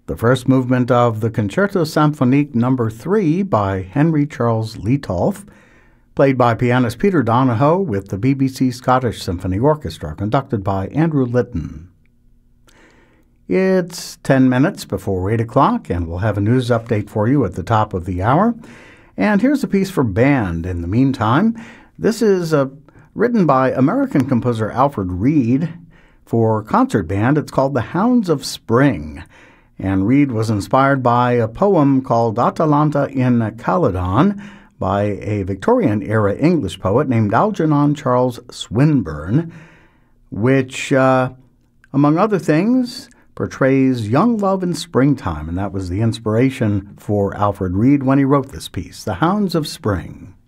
the first movement of the Concerto Symphonique No. 3 by Henry Charles Lietolf, played by pianist Peter Donohoe with the BBC Scottish Symphony Orchestra, conducted by Andrew Litton. It's 10 minutes before 8 o'clock, and we'll have a news update for you at the top of the hour. And here's a piece for band in the meantime. This is written by American composer Alfred Reed for concert band. It's called The Hounds of Spring. And Reed was inspired by a poem called Atalanta in Caledon by a Victorian-era English poet named Algernon Charles Swinburne, which, among other things, portrays young love in springtime. And that was the inspiration for Alfred Reed when he wrote this piece, The Hounds of Spring.